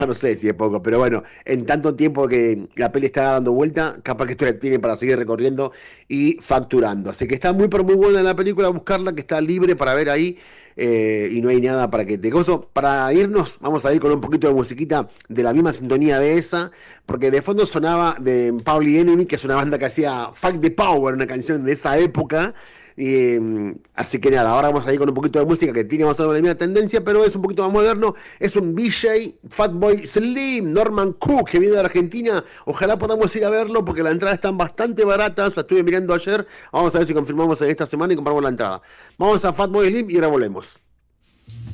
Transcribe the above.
No sé si es poco, pero bueno, en tanto tiempo que la peli está dando vuelta, capaz que esto la tiene para seguir recorriendo y facturando. Así que está muy, pero muy buena la película, buscarla, que está libre para ver ahí, y no hay nada para que te gozo. Para irnos, vamos a ir con un poquito de musiquita de la misma sintonía de esa, porque de fondo sonaba de Public Enemy, que es una banda que hacía Fuck the Power, una canción de esa época. Así que nada, ahora vamos a ir con un poquito de música que tiene más o menos la misma tendencia, pero es un poquito más moderno. Es un BJ, Fatboy Slim, Norman Cook, que viene de Argentina. Ojalá podamos ir a verlo porque las entradas están bastante baratas. La estuve mirando ayer. Vamos a ver si confirmamos en esta semana y compramos la entrada. Vamos a Fatboy Slim y ahora volvemos.